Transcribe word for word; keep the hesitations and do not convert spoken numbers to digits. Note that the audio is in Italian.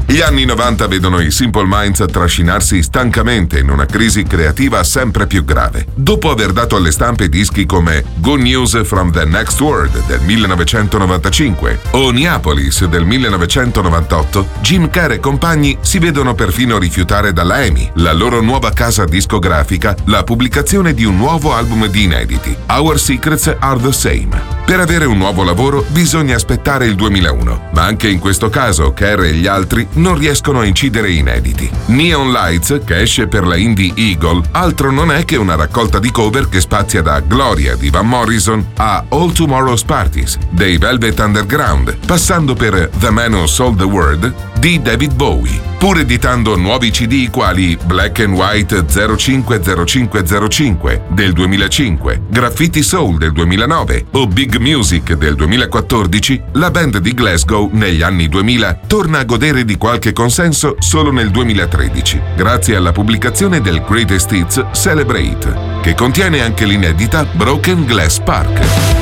Gli anni novanta vedono i Simple Minds trascinarsi stancamente in una crisi creativa sempre più grave. Dopo aver dato alle stampe dischi come Good News from the Next World del millenovecentonovantacinque o Neapolis del millenovecentonovantotto, Jim Kerr e compagni si vedono perfino rifiutare dalla E M I, la loro nuova casa discografica, la pubblicazione di un nuovo album di inediti, Our Secrets Are the Same. Per avere un nuovo lavoro bisogna aspettare il duemilauno, ma anche in questo caso Kerr e gli altri non riescono a incidere inediti. Neon Lights, che esce per la Indie Eagle, altro non è che una raccolta di cover che spazia da Gloria di Van Morrison a All Tomorrow's Parties dei Velvet Underground, passando per The Man Who Sold the World di David Bowie, pur editando nuovi C D quali Black and White zero cinque zero cinque zero cinque del duemilacinque, Graffiti Soul del duemilanove o Big Music del duemilaquattordici, la band di Glasgow negli anni duemila torna a godere di qualche consenso solo nel duemilatredici, grazie alla pubblicazione del Greatest Hits Celebrate, che contiene anche l'inedita Broken Glass Park.